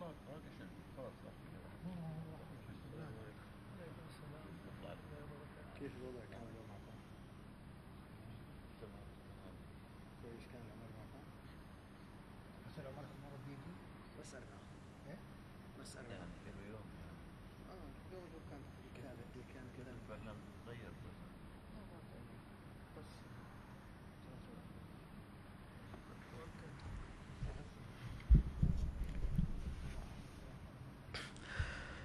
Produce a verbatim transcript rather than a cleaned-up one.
طاق طاق عشان خلاص راح كذا. عليكم السلام ورحمة الله وبركاته. كيف الوضع كان اليوم معكم؟ تمام تمام. كويس كان العمل معكم؟ بس العمر المرة بيجي بس أربعة. إيه؟ بس أربعة. يعني كل يوم يعني. آه يوم كان كان كان كذا. البرنامج تغير بس.